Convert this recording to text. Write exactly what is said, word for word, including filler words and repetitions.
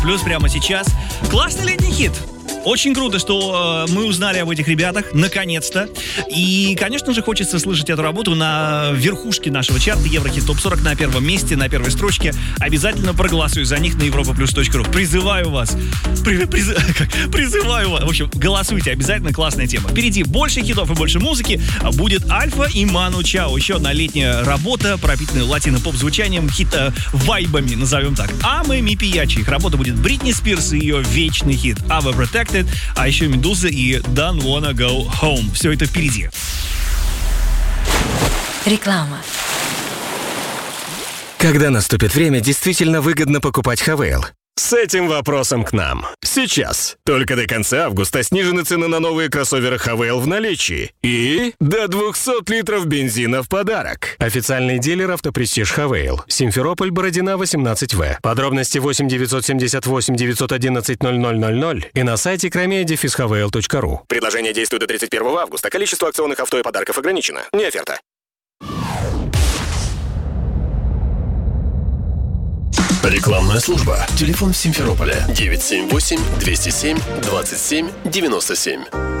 плюс прямо сейчас. Классный летний хит. Очень круто, что э, мы узнали об этих ребятах, наконец-то. И, конечно же, хочется слышать эту работу на верхушке нашего чарта Еврохит Топ сорок на первом месте, на первой строчке. Обязательно проголосуй за них на европа плюс точка ру. Призываю вас. При, приз, призываю вас. В общем, голосуйте, обязательно классная тема. Впереди больше хитов и больше музыки. Будет Альфа и Ману Чао. Еще одна летняя работа, пропитанная латино-поп звучанием, хита вайбами, назовем так. А мы Ми Пиячи. Их работа будет Бритни Спирс и ее вечный хит Ava Protected. А еще Медуза и Don't Wanna Go Home. Все это впереди. Реклама. Когда наступит время, действительно выгодно покупать Хавейл? С этим вопросом к нам. Сейчас. Только до конца августа снижены цены на новые кроссоверы Хавейл в наличии. И до двести литров бензина в подарок. Официальный дилер «Автопрестиж Хавейл». Симферополь, Бородина, восемнадцать вэ. Подробности восемь девятьсот семьдесят восемь девятьсот одиннадцать ноль ноль ноль ноль и на сайте кромея дефис хавейл точка ру. Предложение действует до тридцать первого августа. Количество акционных авто и подарков ограничено. Не оферта. Рекламная служба. Телефон Симферополя девять семь восемь двести семь двадцать семь девяносто семь.